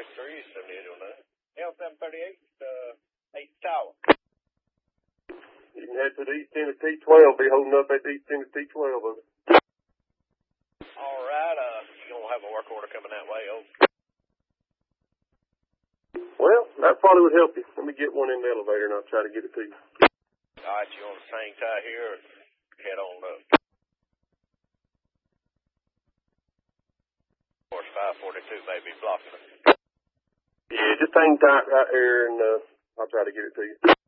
3 is 7809. L738, 8 Tower. You can head to the east end of T12. Be holding up at the east end of T12. All right. You gonna have a work order coming that way? Well, that probably would help you. Let me get one in the elevator and I'll try to get it to you. All right. You on the same tie here, or head on up? Of course, 542 may be blocking it. Yeah, just hang tight right here and I'll try to get it to you.